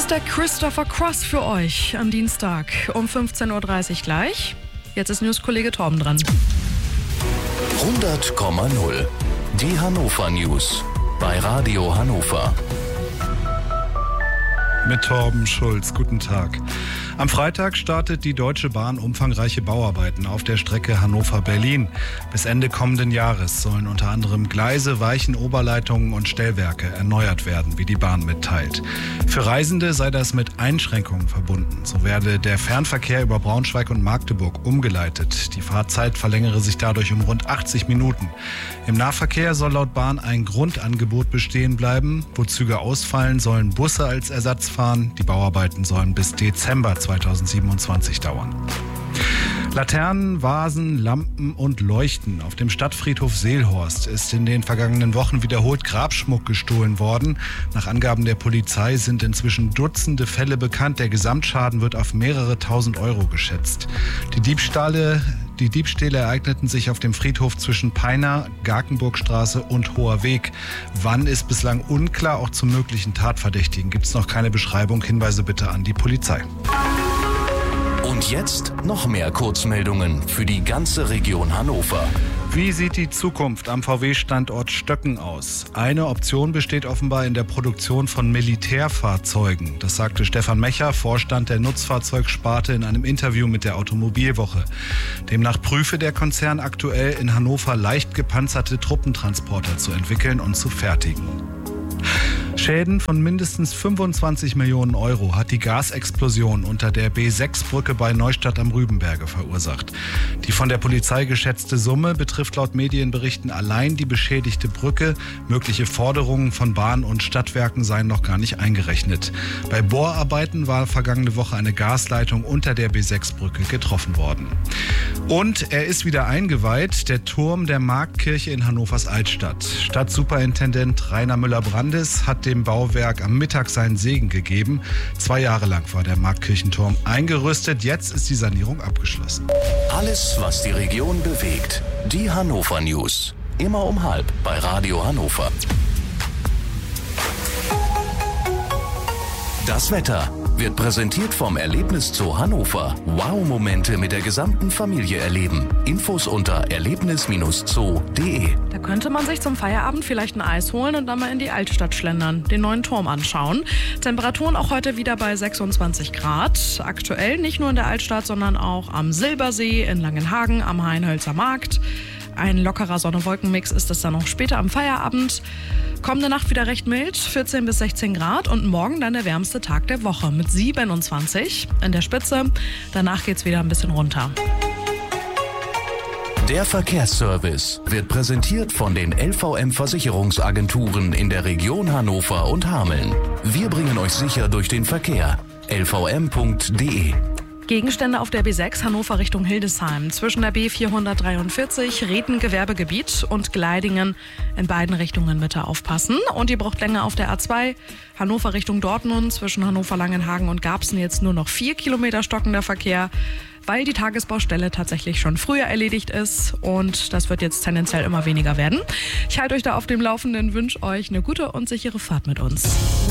ist der Christopher Cross für euch am Dienstag um 15.30 Uhr gleich. Jetzt ist News-Kollege Torben dran. 100,0. Die Hannover News bei Radio Hannover. Mit Torben Schulz. Guten Tag. Am Freitag startet die Deutsche Bahn umfangreiche Bauarbeiten auf der Strecke Hannover-Berlin. Bis Ende kommenden Jahres sollen unter anderem Gleise, Weichen, Oberleitungen und Stellwerke erneuert werden, wie die Bahn mitteilt. Für Reisende sei das mit Einschränkungen verbunden. So werde der Fernverkehr über Braunschweig und Magdeburg umgeleitet. Die Fahrzeit verlängere sich dadurch um rund 80 Minuten. Im Nahverkehr soll laut Bahn ein Grundangebot bestehen bleiben. Wo Züge ausfallen, sollen Busse als Ersatz fahren. Die Bauarbeiten sollen bis Dezember 2027 dauern. Laternen, Vasen, Lampen und Leuchten. Auf dem Stadtfriedhof Seelhorst ist in den vergangenen Wochen wiederholt Grabschmuck gestohlen worden. Nach Angaben der Polizei sind inzwischen Dutzende Fälle bekannt. Der Gesamtschaden wird auf mehrere tausend Euro geschätzt. Die Diebstähle ereigneten sich auf dem Friedhof zwischen Peiner, Garkenburgstraße und Hoher Weg. Wann ist bislang unklar. Auch zum möglichen Tatverdächtigen gibt es noch keine Beschreibung. Hinweise bitte an die Polizei. Und jetzt noch mehr Kurzmeldungen für die ganze Region Hannover. Wie sieht die Zukunft am VW-Standort Stöcken aus? Eine Option besteht offenbar in der Produktion von Militärfahrzeugen. Das sagte Stefan Mecher, Vorstand der Nutzfahrzeugsparte, in einem Interview mit der Automobilwoche. Demnach prüfe der Konzern aktuell, in Hannover leicht gepanzerte Truppentransporter zu entwickeln und zu fertigen. Schäden von mindestens 25 Millionen Euro hat die Gasexplosion unter der B6-Brücke bei Neustadt am Rübenberge verursacht. Die von der Polizei geschätzte Summe betrifft laut Medienberichten allein die beschädigte Brücke. Mögliche Forderungen von Bahn und Stadtwerken seien noch gar nicht eingerechnet. Bei Bohrarbeiten war vergangene Woche eine Gasleitung unter der B6-Brücke getroffen worden. Und er ist wieder eingeweiht, der Turm der Marktkirche in Hannovers Altstadt. Stadtsuperintendent Rainer Müller-Brandis hat dem Bauwerk am Mittag seinen Segen gegeben. 2 Jahre lang war der Marktkirchenturm eingerüstet. Jetzt ist die Sanierung abgeschlossen. Alles, was die Region bewegt. Die Hannover News. Immer um 12:30 bei Radio Hannover. Das Wetter wird präsentiert vom Erlebniszoo Hannover. Wow-Momente mit der gesamten Familie erleben. Infos unter erlebnis-zoo.de. Da könnte man sich zum Feierabend vielleicht ein Eis holen und dann mal in die Altstadt schlendern, den neuen Turm anschauen. Temperaturen auch heute wieder bei 26 Grad. Aktuell nicht nur in der Altstadt, sondern auch am Silbersee, in Langenhagen, am Hainhölzer Markt. Ein lockerer Sonne-Wolken-Mix ist es dann noch später am Feierabend. Kommende Nacht wieder recht mild, 14 bis 16 Grad und morgen dann der wärmste Tag der Woche mit 27 in der Spitze. Danach geht's wieder ein bisschen runter. Der Verkehrsservice wird präsentiert von den LVM-Versicherungsagenturen in der Region Hannover und Hameln. Wir bringen euch sicher durch den Verkehr. lvm.de. Gegenstände auf der B6 Hannover Richtung Hildesheim. Zwischen der B443 Reden Gewerbegebiet und Gleidingen in beiden Richtungen bitte aufpassen. Und die Bruchlänge auf der A2 Hannover Richtung Dortmund zwischen Hannover-Langenhagen und Garbsen jetzt nur noch 4 Kilometer stockender Verkehr, weil die Tagesbaustelle tatsächlich schon früher erledigt ist und das wird jetzt tendenziell immer weniger werden. Ich halte euch da auf dem Laufenden, wünsche euch eine gute und sichere Fahrt mit uns.